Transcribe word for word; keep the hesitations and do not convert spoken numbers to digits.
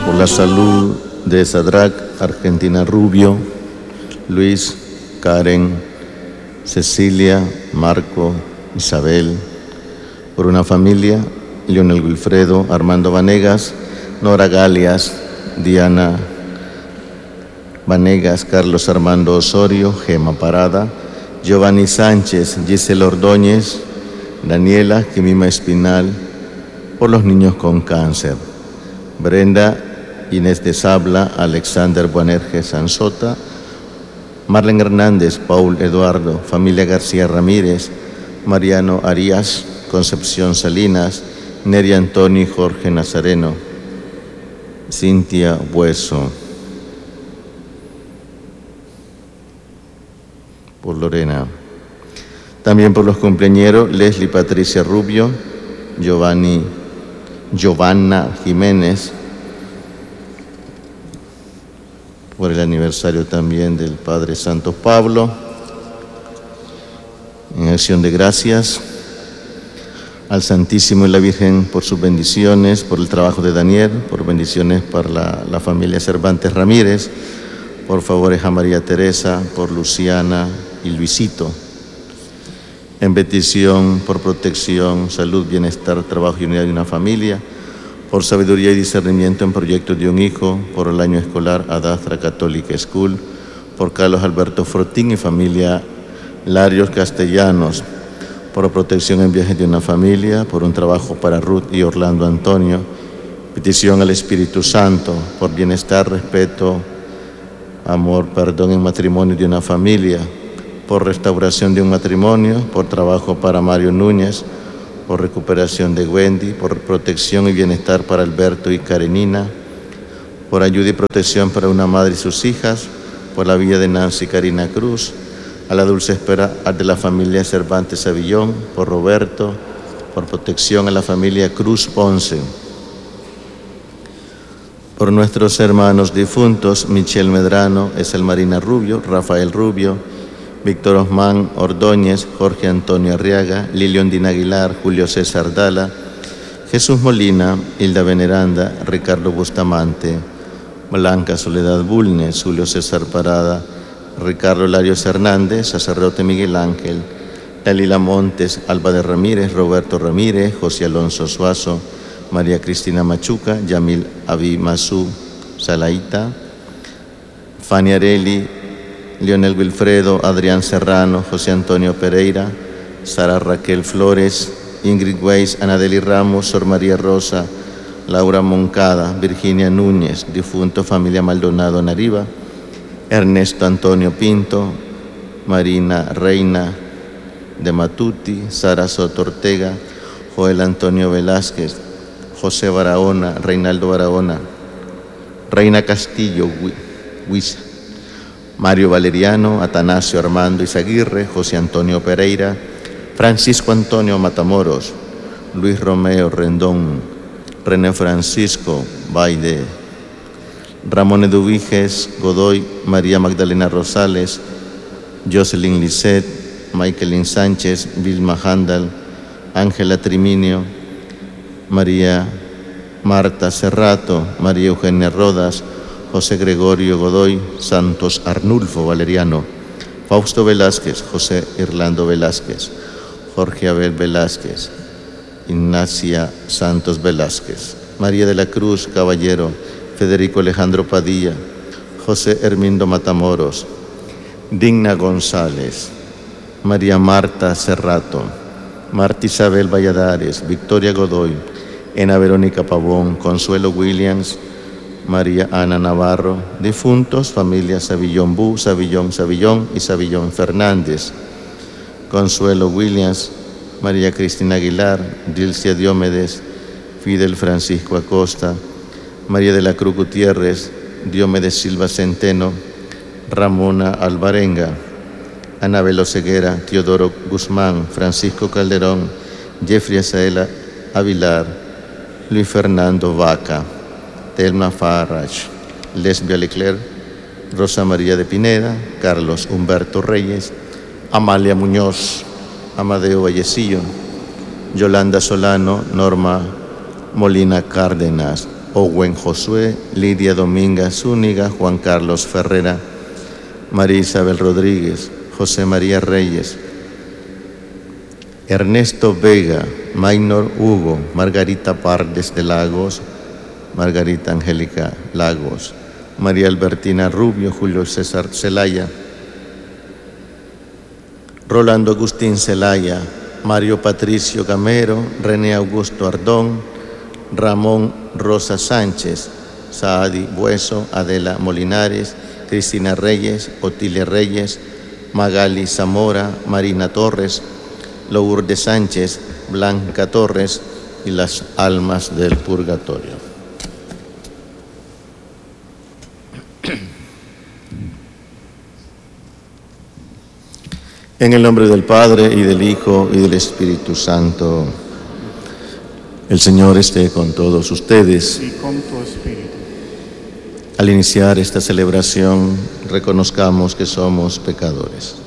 por la salud de Sadrac, Argentina Rubio, Luis, Karen, Cecilia, Marco, Isabel, por una familia, Leonel Wilfredo, Armando Vanegas, Nora Galias, Diana Vanegas, Carlos Armando Osorio, Gema Parada, Giovanni Sánchez, Gisela Ordóñez, Daniela Jimima Espinal, por los niños con cáncer, Brenda Inés de Sabla, Alexander Buanerge Sansota, Marlen Hernández, Paul Eduardo, familia García Ramírez, Mariano Arias, Concepción Salinas, Neri Antonio y Jorge Nazareno, Cintia Hueso, por Lorena. También por los cumpleañeros, Leslie Patricia Rubio, Giovanni, Giovanna Jiménez, por el aniversario también del Padre Santo Pablo, en acción de gracias al Santísimo y la Virgen por sus bendiciones, por el trabajo de Daniel, por bendiciones para la, la familia Cervantes Ramírez, por favores a María Teresa, por Luciana y Luisito, en petición por protección, salud, bienestar, trabajo y unidad de una familia, por sabiduría y discernimiento en proyectos de un hijo, por el año escolar Adastra Catholic School, por Carlos Alberto Fortín y familia Larios Castellanos, por protección en viajes de una familia, por un trabajo para Ruth y Orlando Antonio, petición al Espíritu Santo, por bienestar, respeto, amor, perdón en matrimonio de una familia, por restauración de un matrimonio, por trabajo para Mario Núñez, por recuperación de Wendy, por protección y bienestar para Alberto y Karenina, por ayuda y protección para una madre y sus hijas, por la vida de Nancy y Karina Cruz, a la dulce espera de la familia Cervantes Avillón, por Roberto, por protección a la familia Cruz Ponce, por nuestros hermanos difuntos, Michelle Medrano, Eselmarina Rubio, Rafael Rubio, Víctor Osman Ordóñez, Jorge Antonio Arriaga, Lilian Dina Aguilar, Julio César Dala, Jesús Molina, Hilda Veneranda, Ricardo Bustamante, Blanca Soledad Bulnes, Julio César Parada, Ricardo Larios Hernández, sacerdote Miguel Ángel, Dalila Montes, Alba de Ramírez, Roberto Ramírez, José Alonso Suazo, María Cristina Machuca, Yamil Avi Masú Salaita, Fanny Areli, Leonel Wilfredo, Adrián Serrano, José Antonio Pereira, Sara Raquel Flores, Ingrid Weiss, Anadeli Ramos, Sor María Rosa, Laura Moncada, Virginia Núñez, difunto familia Maldonado Nariva, Ernesto Antonio Pinto, Marina Reina de Matuti, Sara Soto Ortega, Joel Antonio Velázquez, José Barahona, Reinaldo Barahona, Reina Castillo, Huiza, Mario Valeriano, Atanasio Armando Izaguirre, José Antonio Pereira, Francisco Antonio Matamoros, Luis Romeo Rendón, René Francisco Baide, Ramón Eduviges Godoy, María Magdalena Rosales, Jocelyn Lisset, Michaelin Sánchez, Vilma Handal, Ángela Triminio, María Marta Cerrato, María Eugenia Rodas, José Gregorio Godoy, Santos Arnulfo Valeriano, Fausto Velázquez, José Irlando Velázquez, Jorge Abel Velázquez, Ignacia Santos Velázquez, María de la Cruz Caballero, Federico Alejandro Padilla, José Hermindo Matamoros, Digna González, María Marta Cerrato, Marta Isabel Valladares, Victoria Godoy, Ena Verónica Pavón, Consuelo Williams, María Ana Navarro, difuntos, familia Savillón Bu, Savillón Savillón y Savillón Fernández, Consuelo Williams, María Cristina Aguilar, Dilcia Diomedes, Fidel Francisco Acosta, María de la Cruz Gutiérrez, Diomedes Silva Centeno, Ramona Alvarenga, Anabel Oseguera, Teodoro Guzmán, Francisco Calderón, Jeffrey Azaela Avilar, Luis Fernando Vaca, Telma Farrach, Lesbia Leclerc, Rosa María de Pineda, Carlos Humberto Reyes, Amalia Muñoz, Amadeo Vallecillo, Yolanda Solano, Norma Molina Cárdenas, Owen Josué, Lidia Dominga Zúñiga, Juan Carlos Ferrera, María Isabel Rodríguez, José María Reyes, Ernesto Vega, Maynor Hugo, Margarita Pardes de Lagos, Margarita Angélica Lagos, María Albertina Rubio, Julio César Zelaya, Rolando Agustín Zelaya, Mario Patricio Gamero, René Augusto Ardón, Ramón Rosa Sánchez, Saadi Bueso, Adela Molinares, Cristina Reyes, Otilia Reyes, Magali Zamora, Marina Torres, Lourdes Sánchez, Blanca Torres y las almas del purgatorio. En el nombre del Padre, y del Hijo, y del Espíritu Santo. El Señor esté con todos ustedes. Y con tu espíritu. Al iniciar esta celebración, reconozcamos que somos pecadores.